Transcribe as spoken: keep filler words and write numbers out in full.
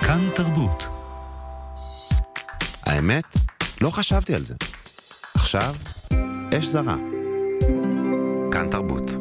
כאן תרבות. האמת, לא חשבתי על זה. עכשיו, אש זרה. כאן תרבות.